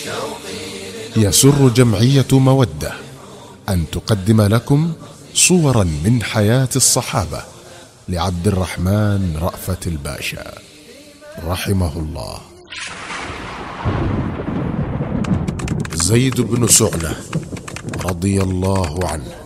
يسر جمعية مودة أن تقدم لكم صورا من حياة الصحابة لعبد الرحمن رأفت الباشا رحمه الله. زيد بن سعنة رضي الله عنه